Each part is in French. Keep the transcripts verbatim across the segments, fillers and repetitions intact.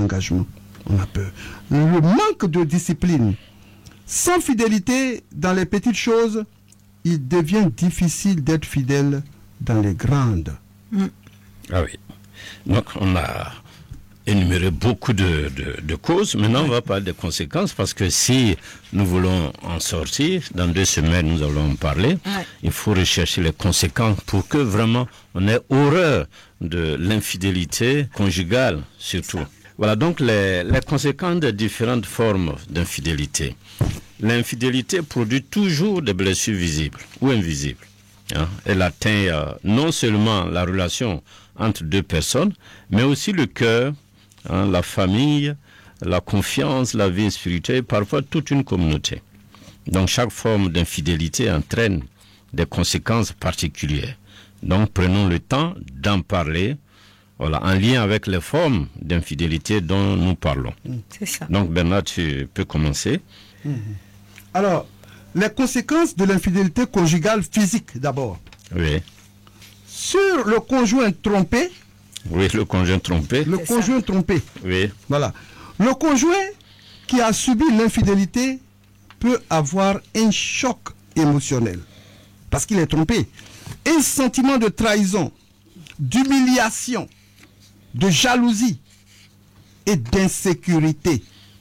l'engagement. On a peur. Le manque de discipline. Sans fidélité dans les petites choses, il devient difficile d'être fidèle dans les grandes. Mm. Ah oui. Donc on a énuméré beaucoup de, de, de causes. Maintenant, on va parler des conséquences, parce que si nous voulons en sortir, dans deux semaines, nous allons en parler. Ouais. Il faut rechercher les conséquences pour que vraiment on ait horreur de l'infidélité conjugale, surtout. Voilà donc les, les conséquences des différentes formes d'infidélité. L'infidélité produit toujours des blessures visibles ou invisibles. Hein. Elle atteint euh, non seulement la relation entre deux personnes, mais aussi le cœur, hein, la famille, la confiance, la vie spirituelle, parfois toute une communauté. Donc chaque forme d'infidélité entraîne des conséquences particulières. Donc prenons le temps d'en parler, voilà, en lien avec les formes d'infidélité dont nous parlons. C'est ça. Donc Bernard, tu peux commencer. Mmh. Alors, les conséquences de l'infidélité conjugale physique d'abord. Oui. Sur le conjoint trompé. Oui, le conjoint trompé. Le C'est conjoint ça. trompé. Oui. Voilà. Le conjoint qui a subi l'infidélité peut avoir un choc émotionnel parce qu'il est trompé. Un sentiment de trahison, d'humiliation, de jalousie et d'insécurité.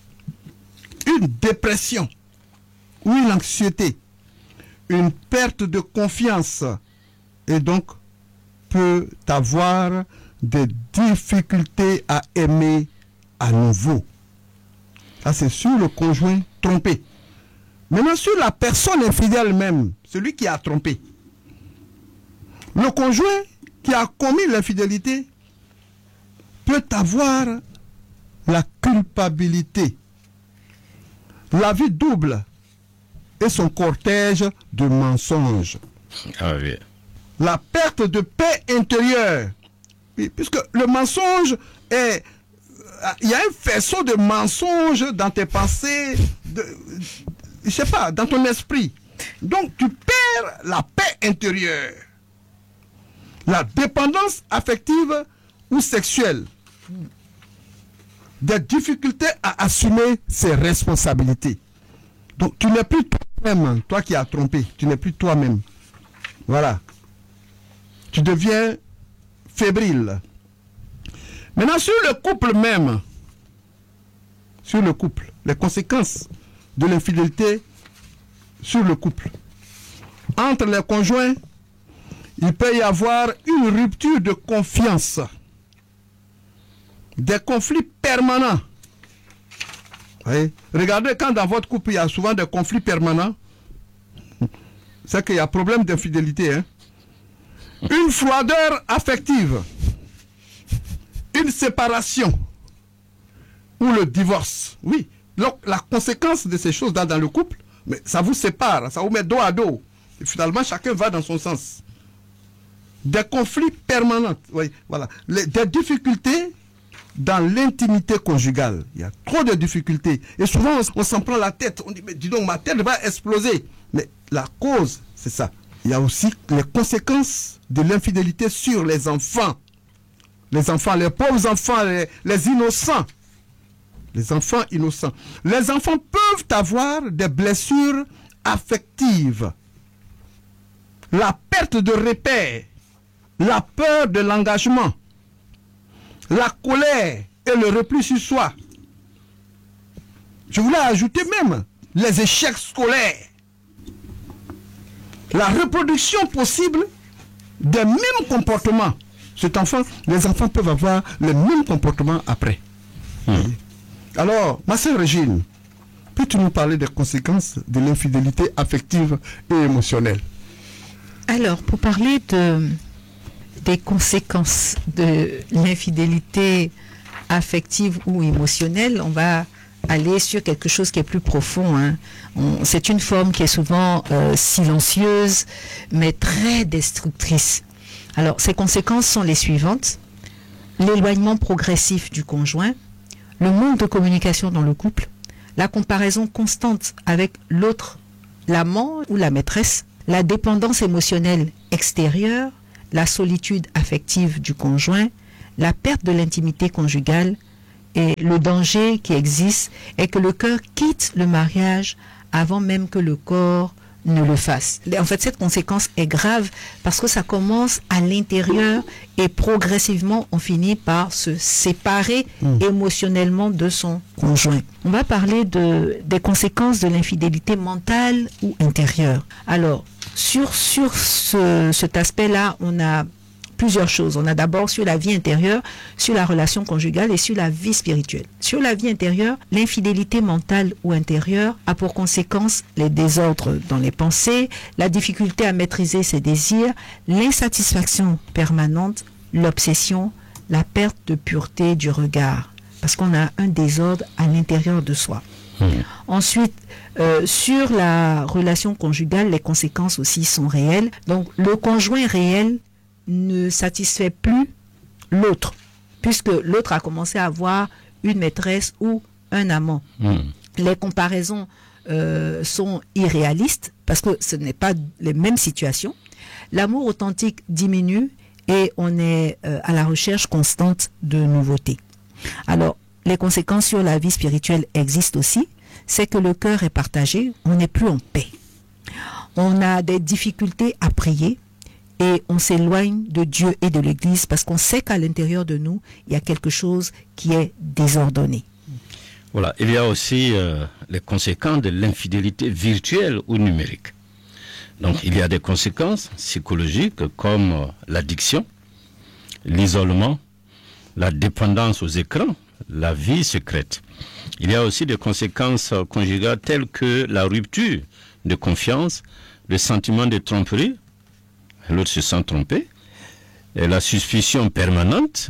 Une dépression ou une anxiété, une perte de confiance et donc peut avoir des difficultés à aimer à nouveau. Ça, c'est sur le conjoint trompé. Maintenant, sur la personne infidèle même, celui qui a trompé. Le conjoint qui a commis l'infidélité peut avoir la culpabilité, la vie double et son cortège de mensonges. Ah oui. La perte de paix intérieure. Oui, puisque le mensonge est... Il y a un faisceau de mensonges dans tes pensées, de, je sais pas, dans ton esprit. Donc tu perds la paix intérieure. La dépendance affective ou sexuelle. Des difficultés à assumer ses responsabilités. Donc tu n'es plus toi-même, toi qui as trompé, tu n'es plus toi-même. Voilà. Tu deviens fébrile. Maintenant, sur le couple même, sur le couple, les conséquences de l'infidélité sur le couple. Entre les conjoints, il peut y avoir une rupture de confiance, des conflits permanents. Oui. Regardez, quand dans votre couple, il y a souvent des conflits permanents, c'est qu'il y a problème d'infidélité. Hein? Une froideur affective, une séparation ou le divorce. Oui, donc la conséquence de ces choses-là dans le couple, mais ça vous sépare, ça vous met dos à dos. Et finalement, chacun va dans son sens. Des conflits permanents, oui, voilà. Les, des difficultés dans l'intimité conjugale. Il y a trop de difficultés. Et souvent, on, on s'en prend la tête. On dit, mais dis donc, ma tête va exploser. Mais la cause, c'est ça. Il y a aussi les conséquences de l'infidélité sur les enfants. Les enfants, les pauvres enfants, les, les innocents. Les enfants innocents. Les enfants peuvent avoir des blessures affectives. La perte de repères. La peur de l'engagement. La colère et le repli sur soi. Je voulais ajouter même les échecs scolaires. La reproduction possible des mêmes comportements. Cet enfant, les enfants peuvent avoir les mêmes comportements après. Mmh. Alors, ma sœur Régine, peux-tu nous parler des conséquences de l'infidélité affective et émotionnelle? Alors, pour parler de, des conséquences de l'infidélité affective ou émotionnelle, on va aller sur quelque chose qui est plus profond. Hein. C'est une forme qui est souvent euh, silencieuse, mais très destructrice. Alors, ces conséquences sont les suivantes. L'éloignement progressif du conjoint, le manque de communication dans le couple, la comparaison constante avec l'autre, l'amant ou la maîtresse, la dépendance émotionnelle extérieure, la solitude affective du conjoint, la perte de l'intimité conjugale, Et le danger qui existe est que le cœur quitte le mariage avant même que le corps ne le fasse. En fait, cette conséquence est grave parce que ça commence à l'intérieur et progressivement, on finit par se séparer mmh. émotionnellement de son conjoint. On va parler de, des conséquences de l'infidélité mentale ou intérieure. Alors, sur, sur ce, cet aspect-là, on a plusieurs choses. On a d'abord sur la vie intérieure, sur la relation conjugale et sur la vie spirituelle. Sur la vie intérieure, l'infidélité mentale ou intérieure a pour conséquence les désordres dans les pensées, la difficulté à maîtriser ses désirs, l'insatisfaction permanente, l'obsession, la perte de pureté du regard. Parce qu'on a un désordre à l'intérieur de soi. Mmh. Ensuite, euh, sur la relation conjugale, les conséquences aussi sont réelles. Donc, le conjoint réel ne satisfait plus l'autre, puisque l'autre a commencé à avoir une maîtresse ou un amant. Mmh. Les comparaisons euh, sont irréalistes, parce que ce n'est pas les mêmes situations. L'amour authentique diminue et on est euh, à la recherche constante de nouveautés. Alors, les conséquences sur la vie spirituelle existent aussi, c'est que le cœur est partagé, on n'est plus en paix. On a des difficultés à prier, et on s'éloigne de Dieu et de l'Église parce qu'on sait qu'à l'intérieur de nous, il y a quelque chose qui est désordonné. Voilà, il y a aussi euh, les conséquences de l'infidélité virtuelle ou numérique. Donc il y a des conséquences psychologiques comme euh, l'addiction, l'isolement, la dépendance aux écrans, la vie secrète. Il y a aussi des conséquences euh, conjugales telles que la rupture de confiance, le sentiment de tromperie, l'autre se sent trompé, et la suspicion permanente,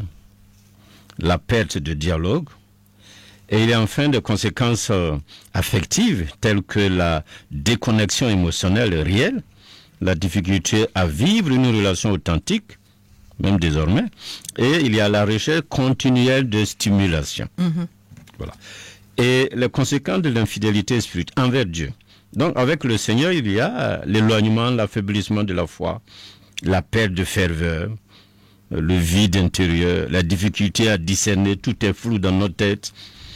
la perte de dialogue, et il y a enfin des conséquences euh, affectives telles que la déconnexion émotionnelle réelle, la difficulté à vivre une relation authentique, même désormais, et il y a la recherche continuelle de stimulation. Mm-hmm. Voilà. Et les conséquences de l'infidélité spirituelle envers Dieu. Donc, avec le Seigneur, il y a l'éloignement, l'affaiblissement de la foi, la perte de ferveur, le vide intérieur, la difficulté à discerner, tout est flou dans nos têtes.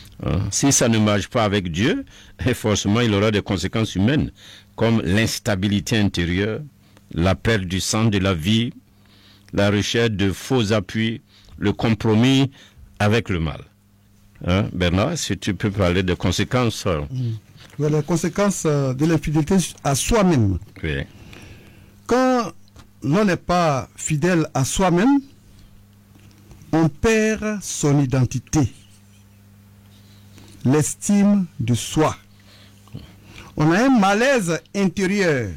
Si ça ne marche pas avec Dieu, forcément, il aura des conséquences humaines, comme l'instabilité intérieure, la perte du sens de la vie, la recherche de faux appuis, le compromis avec le mal. Hein, Bernard, si tu peux parler des conséquences... Mmh. Les conséquences de l'infidélité à soi-même. Oui. Quand l'on n'est pas fidèle à soi-même, on perd son identité, l'estime de soi. On a un malaise intérieur,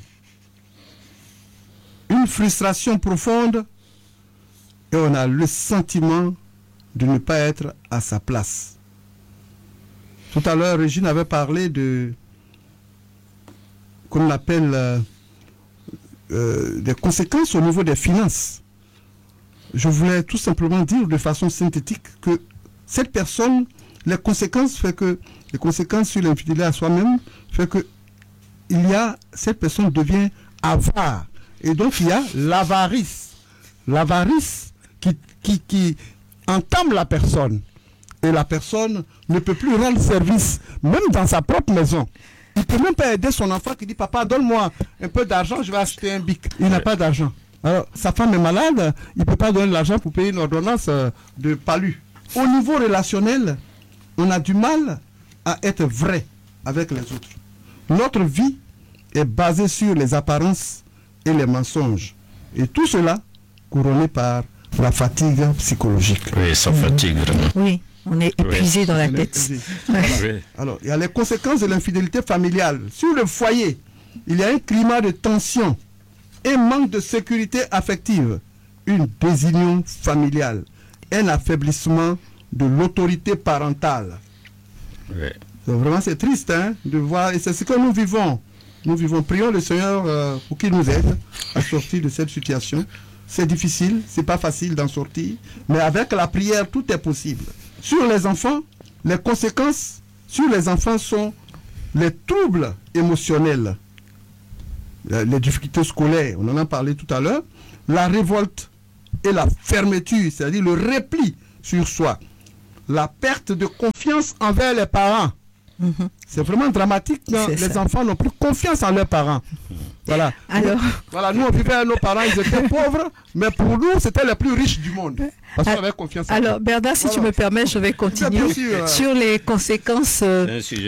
une frustration profonde et on a le sentiment de ne pas être à sa place. Tout à l'heure, Régine avait parlé de qu'on appelle euh, euh, des conséquences au niveau des finances. Je voulais tout simplement dire de façon synthétique que cette personne, les conséquences fait que les conséquences sur l'infidélité à soi-même fait que il y a cette personne devient avare et donc il y a l'avarice, l'avarice qui qui qui entame la personne. Et la personne ne peut plus rendre service, même dans sa propre maison. Il ne peut même pas aider son enfant qui dit « Papa, donne-moi un peu d'argent, je vais acheter un bic. » Il n'a pas d'argent. Alors, sa femme est malade, il ne peut pas donner l'argent pour payer une ordonnance de palu. Au niveau relationnel, on a du mal à être vrai avec les autres. Notre vie est basée sur les apparences et les mensonges. Et tout cela couronné par la fatigue psychologique. Oui, ça fatigue vraiment. Oui. On est épuisé oui. dans la tête. Alors, alors, il y a les conséquences de l'infidélité familiale. Sur le foyer, il y a un climat de tension, un manque de sécurité affective, une désunion familiale, un affaiblissement de l'autorité parentale. Oui. Donc, vraiment, c'est triste hein, de voir, et c'est ce que nous vivons. Nous vivons. Prions le Seigneur euh, pour qu'il nous aide à sortir de cette situation. C'est difficile, c'est pas facile d'en sortir, mais avec la prière, tout est possible. Sur les enfants, les conséquences sur les enfants sont les troubles émotionnels, les difficultés scolaires, on en a parlé tout à l'heure, la révolte et la fermeture, c'est-à-dire le repli sur soi, la perte de confiance envers les parents. Mm-hmm. C'est vraiment dramatique. Les ça. enfants n'ont plus confiance en leurs parents. Voilà. Alors, voilà, nous on vivait, nos parents, ils étaient pauvres, mais pour nous, c'était les plus riches du monde. Parce qu'on avait confiance en eux. Alors, Bernard, si voilà. tu me permets, je vais continuer sûr, sur euh... les conséquences euh,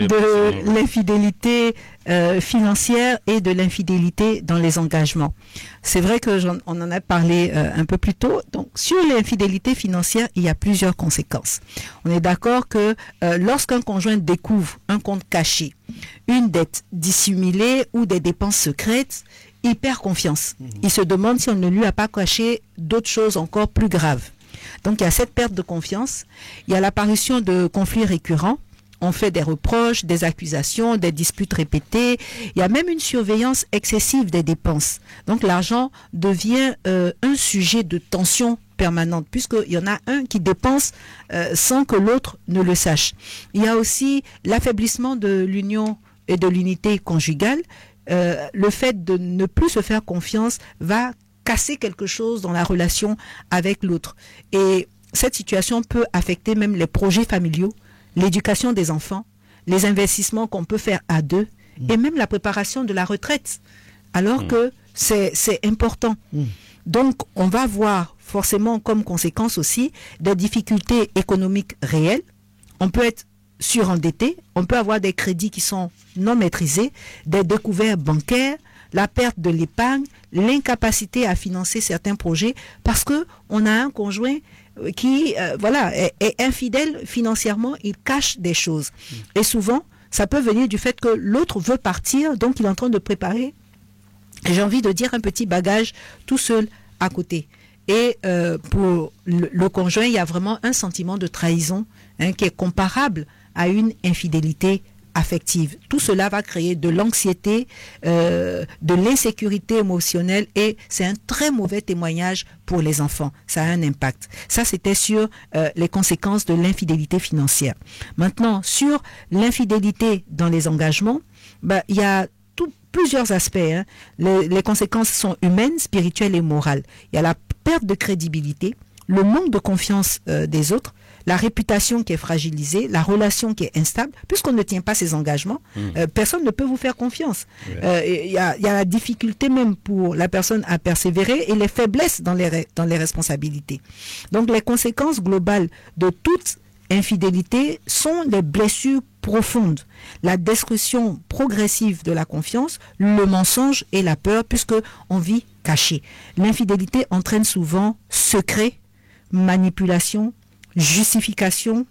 de l'infidélité euh, financière et de l'infidélité dans les engagements. C'est vrai que j'en, on en a parlé euh, un peu plus tôt. Donc, sur l'infidélité financière, il y a plusieurs conséquences. On est d'accord que euh, lorsqu'un conjoint découvre un compte caché, une dette dissimulée ou des dépenses secrètes, il perd confiance. Mmh. Il se demande si on ne lui a pas caché d'autres choses encore plus graves. Donc il y a cette perte de confiance, il y a l'apparition de conflits récurrents, on fait des reproches, des accusations, des disputes répétées, il y a même une surveillance excessive des dépenses. Donc l'argent devient euh, un sujet de tension permanente, puisqu'il y en a un qui dépense euh, sans que l'autre ne le sache. Il y a aussi l'affaiblissement de l'union et de l'unité conjugale. Euh, le fait de ne plus se faire confiance va casser quelque chose dans la relation avec l'autre. Et cette situation peut affecter même les projets familiaux, l'éducation des enfants, les investissements qu'on peut faire à deux, mmh. et même la préparation de la retraite, alors mmh. que c'est, c'est important. Mmh. Donc, on va voir forcément comme conséquence aussi des difficultés économiques réelles. On peut être surendetté, on peut avoir des crédits qui sont non maîtrisés, des découvertes bancaires, la perte de l'épargne, l'incapacité à financer certains projets parce que on a un conjoint qui euh, voilà est, est infidèle financièrement, il cache des choses. Et souvent, ça peut venir du fait que l'autre veut partir, donc il est en train de préparer, j'ai envie de dire, un petit bagage tout seul à côté. Et euh, pour le, le conjoint, il y a vraiment un sentiment de trahison hein, qui est comparable à une infidélité affective. Tout cela va créer de l'anxiété, euh, de l'insécurité émotionnelle et c'est un très mauvais témoignage pour les enfants. Ça a un impact. Ça, c'était sur euh, les conséquences de l'infidélité financière. Maintenant, sur l'infidélité dans les engagements, bah, il y a tout, plusieurs aspects. Hein. Les, les conséquences sont humaines, spirituelles et morales. Il y a la perte de crédibilité, le manque de confiance euh, des autres, la réputation qui est fragilisée, la relation qui est instable, puisqu'on ne tient pas ses engagements, mmh. euh, personne ne peut vous faire confiance. Il ouais. euh, y, a, y a la difficulté même pour la personne à persévérer et les faiblesses dans les, dans les responsabilités. Donc les conséquences globales de toute infidélité sont les blessures profondes, la destruction progressive de la confiance, le mensonge et la peur, puisque on vit caché. L'infidélité entraîne souvent secret, manipulation, justification,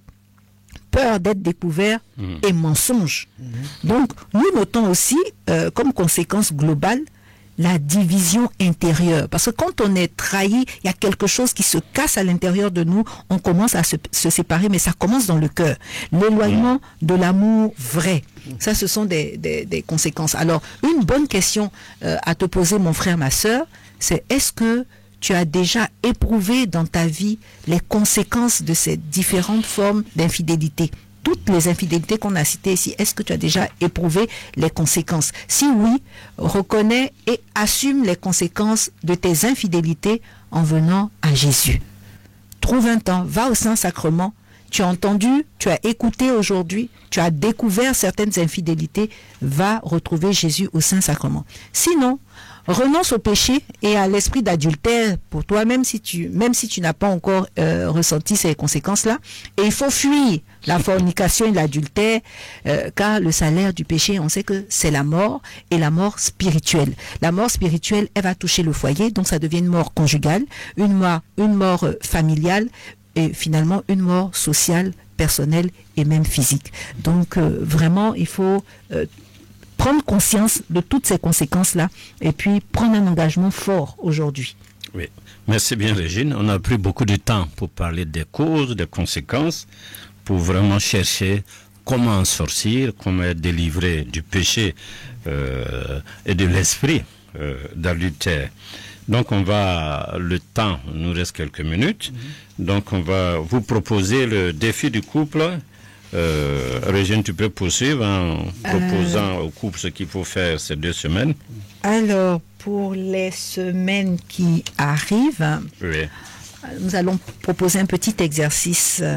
peur d'être découvert mmh. et mensonge. Mmh. Donc, nous notons aussi, euh, comme conséquence globale, la division intérieure. Parce que quand on est trahi, il y a quelque chose qui se casse à l'intérieur de nous, on commence à se, se séparer, mais ça commence dans le cœur. L'éloignement mmh. de l'amour vrai. Mmh. Ça, ce sont des, des, des conséquences. Alors, une bonne question euh, à te poser, mon frère, ma sœur, c'est est-ce que tu as déjà éprouvé dans ta vie les conséquences de ces différentes formes d'infidélité? Toutes les infidélités qu'on a citées ici, est-ce que tu as déjà éprouvé les conséquences? Si oui, reconnais et assume les conséquences de tes infidélités en venant à Jésus. Trouve un temps, va au Saint-Sacrement. Tu as entendu, tu as écouté aujourd'hui, tu as découvert certaines infidélités, va retrouver Jésus au Saint-Sacrement. Sinon, renonce au péché et à l'esprit d'adultère pour toi, même si tu, même si tu n'as pas encore euh, ressenti ces conséquences-là. Et il faut fuir la fornication et l'adultère, euh, car le salaire du péché, on sait que c'est la mort et la mort spirituelle. La mort spirituelle, elle va toucher le foyer, donc ça devient une mort conjugale, une mort, une mort familiale et finalement une mort sociale, personnelle et même physique. Donc euh, vraiment, il faut euh, prendre conscience de toutes ces conséquences-là et puis prendre un engagement fort aujourd'hui. Oui, merci bien Régine. On a pris beaucoup de temps pour parler des causes, des conséquences, pour vraiment chercher comment en sortir, comment être délivré du péché euh, et de l'esprit euh, d'adultère. Donc on va, le temps, il nous reste quelques minutes, mm-hmm. donc on va vous proposer le défi du couple. Euh, Régine, tu peux poursuivre en proposant euh, au couple ce qu'il faut faire ces deux semaines. Alors, pour les semaines qui arrivent, oui. nous allons proposer un petit exercice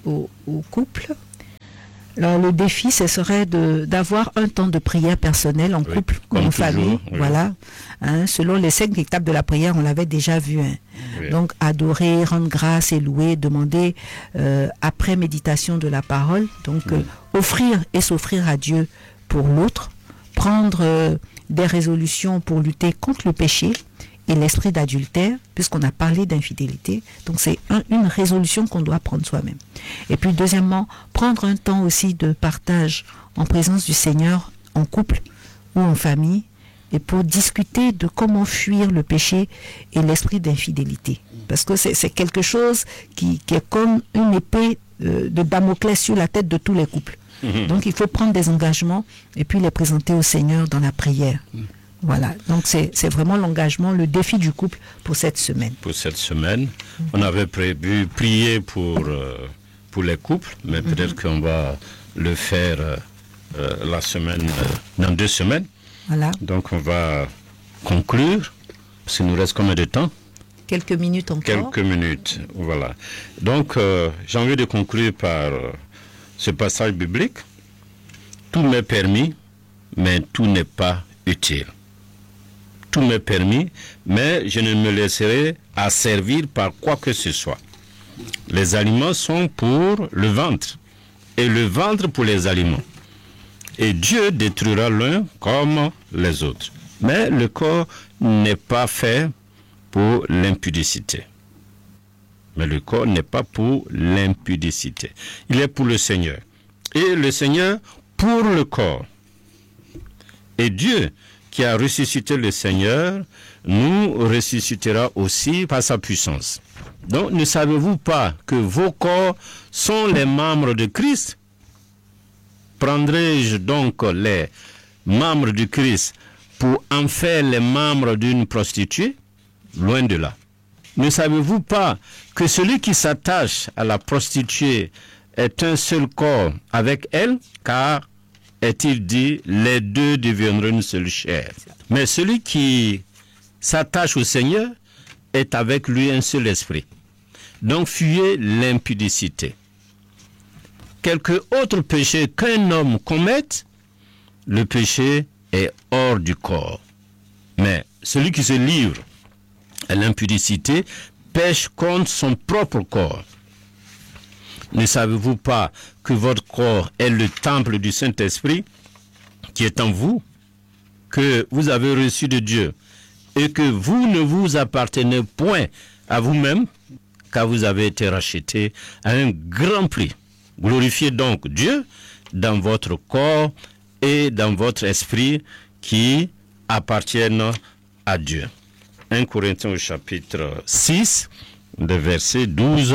au, au couple. Alors, le défi, ce serait de, d'avoir un temps de prière personnel en Oui, couple ou comme en toujours, famille. oui. Voilà. Hein, selon les cinq étapes de la prière, on l'avait déjà vu. Hein. Oui. Donc, adorer, rendre grâce et louer, demander euh, après méditation de la parole. Donc, Oui. euh, offrir et s'offrir à Dieu pour l'autre. Prendre euh, des résolutions pour lutter contre le péché et l'esprit d'adultère, puisqu'on a parlé d'infidélité. Donc c'est un, une résolution qu'on doit prendre soi-même. Et puis deuxièmement, prendre un temps aussi de partage en présence du Seigneur, en couple ou en famille, et pour discuter de comment fuir le péché et l'esprit d'infidélité. Parce que c'est, c'est quelque chose qui, qui est comme une épée euh, de Damoclès sur la tête de tous les couples. Mmh. Donc il faut prendre des engagements et puis les présenter au Seigneur dans la prière. Mmh. Voilà, donc c'est, c'est vraiment l'engagement, le défi du couple pour cette semaine. Pour cette semaine, mmh. on avait prévu prier pour, euh, pour les couples, mais mmh. peut-être qu'on va le faire euh, la semaine, euh, dans deux semaines. Voilà. Donc on va conclure. Ça nous reste combien de temps? Quelques minutes encore. Quelques minutes, voilà. Donc euh, j'ai envie de conclure par euh, ce passage biblique. Tout m'est permis, mais tout n'est pas utile. Tout m'est permis, mais je ne me laisserai asservir par quoi que ce soit. Les aliments sont pour le ventre, et le ventre pour les aliments. Et Dieu détruira l'un comme les autres. Mais le corps n'est pas fait pour l'impudicité. Mais le corps n'est pas pour l'impudicité. Il est pour le Seigneur. Et le Seigneur pour le corps. Et Dieu, qui a ressuscité le Seigneur, nous ressuscitera aussi par sa puissance. Donc, ne savez-vous pas que vos corps sont les membres de Christ? Prendrai-je donc les membres du Christ pour en faire les membres d'une prostituée? Loin de là. Ne savez-vous pas que celui qui s'attache à la prostituée est un seul corps avec elle? Car est-il dit, les deux deviendront une seule chair. Mais celui qui s'attache au Seigneur est avec lui un seul esprit. Donc fuyez l'impudicité. Quelque autre péché qu'un homme commette, le péché est hors du corps. Mais celui qui se livre à l'impudicité pêche contre son propre corps. Ne savez-vous pas que votre corps est le temple du Saint-Esprit qui est en vous, que vous avez reçu de Dieu, et que vous ne vous appartenez point à vous-même, car vous avez été racheté à un grand prix. Glorifiez donc Dieu dans votre corps et dans votre esprit qui appartiennent à Dieu. un Corinthiens au chapitre six, de versets douze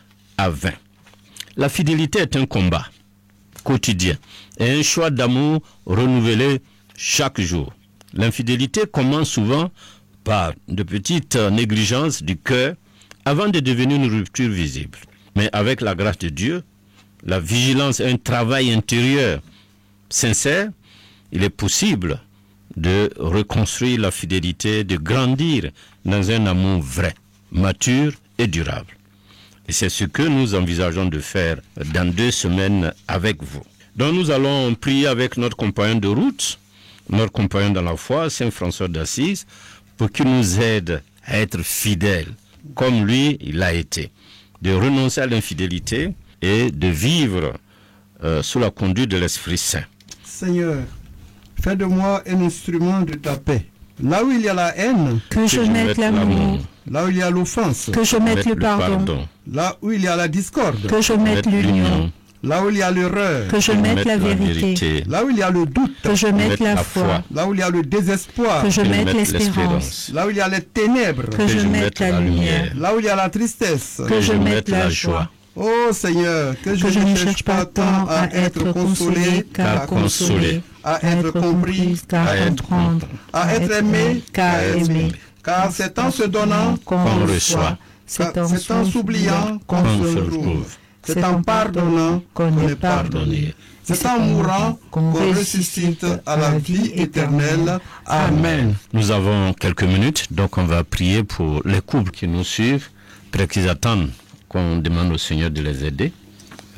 à vingt. La fidélité est un combat quotidien et un choix d'amour renouvelé chaque jour. L'infidélité commence souvent par de petites négligences du cœur avant de devenir une rupture visible. Mais avec la grâce de Dieu, la vigilance et un travail intérieur sincère, il est possible de reconstruire la fidélité, de grandir dans un amour vrai, mature et durable. Et c'est ce que nous envisageons de faire dans deux semaines avec vous. Donc nous allons prier avec notre compagnon de route, notre compagnon dans la foi, Saint François d'Assise, pour qu'il nous aide à être fidèles, comme lui, il a été, de renoncer à l'infidélité et de vivre euh, sous la conduite de l'Esprit Saint. Seigneur, fais de moi un instrument de ta paix. Là où il y a la haine, que, que je, je mette l'amour. Là où il y a l'offense, que je mette le, le pardon. pardon. Là où il y a la discorde, que je mette l'union. Là où il y a l'erreur, que je mette la vérité. vérité. Là où il y a le doute, que je mette la foi. Là où il y a le désespoir, que je mette l'espérance. Là où il y a les ténèbres, que je mette la lumière. Là où il y a la tristesse, que je mette la joie. Oh Seigneur, que je, que je ne cherche pas tant à être consolé qu'à consoler, à être compris qu'à comprendre, à être aimé qu'à aimer. Car c'est en se donnant qu'on reçoit, c'est en s'oubliant qu'on se retrouve, c'est en pardonnant qu'on est pardonné, c'est en mourant qu'on ressuscite à la vie éternelle. Amen. Nous avons quelques minutes, donc on va prier pour les couples qui nous suivent, pour qu'ils attendent qu'on demande au Seigneur de les aider.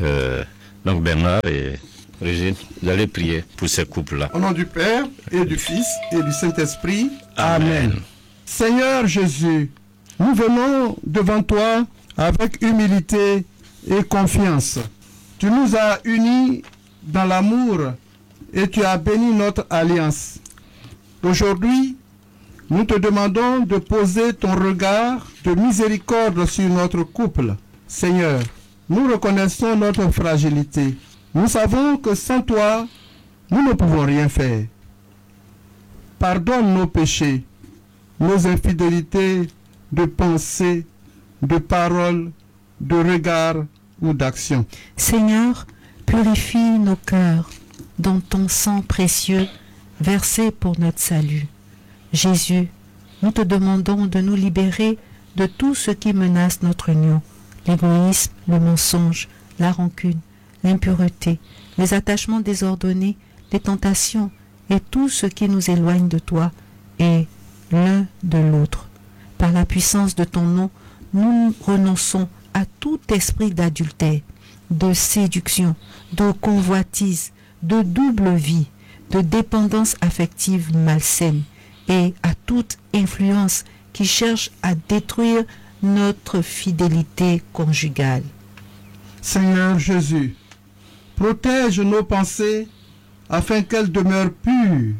Euh, donc Bernard et Régine, vous allez prier pour ces couples-là. Au nom du Père et du Fils et du Saint-Esprit. Amen. Amen. Seigneur Jésus, nous venons devant toi avec humilité et confiance. Tu nous as unis dans l'amour et tu as béni notre alliance. Aujourd'hui, nous te demandons de poser ton regard de miséricorde sur notre couple. Seigneur, nous reconnaissons notre fragilité. Nous savons que sans toi, nous ne pouvons rien faire. Pardonne nos péchés, nos infidélités de pensée, de parole, de regard ou d'action. Seigneur, purifie nos cœurs dans ton sang précieux versé pour notre salut. Jésus, nous te demandons de nous libérer de tout ce qui menace notre union, l'égoïsme, le mensonge, la rancune, l'impureté, les attachements désordonnés, les tentations et tout ce qui nous éloigne de toi et l'un de l'autre. Par la puissance de ton nom, nous renonçons à tout esprit d'adultère, de séduction, de convoitise, de double vie, de dépendance affective malsaine et à toute influence qui cherche à détruire notre fidélité conjugale. Seigneur Jésus, protège nos pensées afin qu'elles demeurent pures.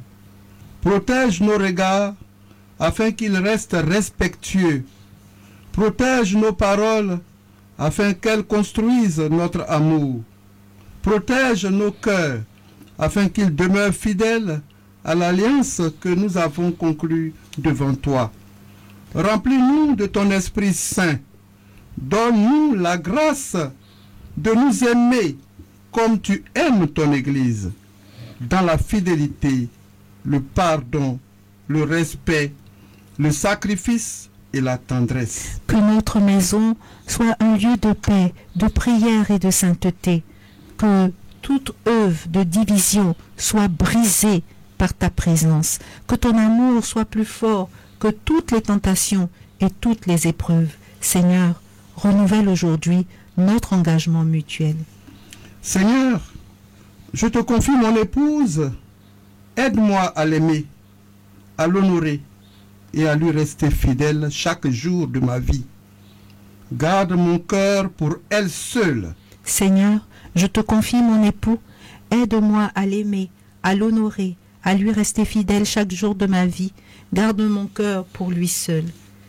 Protège nos regards afin qu'ils restent respectueux. Protège nos paroles afin qu'elles construisent notre amour. Protège nos cœurs afin qu'ils demeurent fidèles à l'alliance que nous avons conclue devant toi. Remplis-nous de ton Esprit Saint. Donne-nous la grâce de nous aimer comme tu aimes ton Église, dans la fidélité, le pardon, le respect, le sacrifice et la tendresse. Que notre maison soit un lieu de paix, de prière et de sainteté. Que toute œuvre de division soit brisée par ta présence. Que ton amour soit plus fort que toutes les tentations et toutes les épreuves. Seigneur, renouvelle aujourd'hui notre engagement mutuel. Seigneur, je te confie mon épouse. Aide-moi à l'aimer, à l'honorer et à lui rester fidèle chaque jour de ma vie. Garde mon cœur pour elle seule. Seigneur, je te confie mon époux. Aide-moi à l'aimer, à l'honorer, à lui rester fidèle chaque jour de ma vie. Garde mon cœur pour lui seul.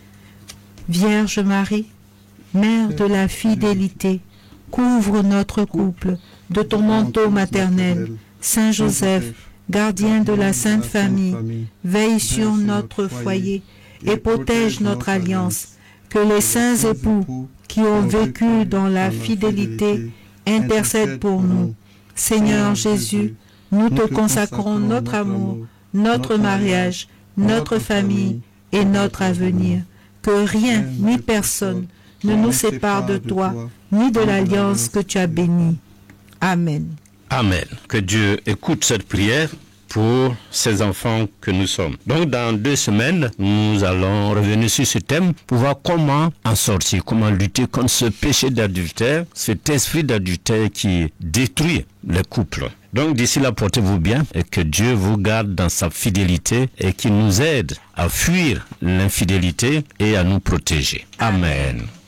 Vierge Marie, Mère de la fidélité, couvre notre couple de ton manteau maternel. Saint Joseph, gardien de la Sainte Famille, veille sur notre foyer et protège notre alliance. Que les saints époux qui ont vécu dans la fidélité intercèdent pour nous. Seigneur Jésus, nous te consacrons notre amour, notre mariage, notre famille et notre avenir. Que rien ni personne ne nous sépare de toi, ni de l'alliance que tu as bénie. Amen. Amen. Que Dieu écoute cette prière pour ces enfants que nous sommes. Donc dans deux semaines, nous allons revenir sur ce thème pour voir comment en sortir, comment lutter contre ce péché d'adultère, cet esprit d'adultère qui détruit les couples. Donc d'ici là, portez-vous bien et que Dieu vous garde dans sa fidélité et qu'il nous aide à fuir l'infidélité et à nous protéger. Amen.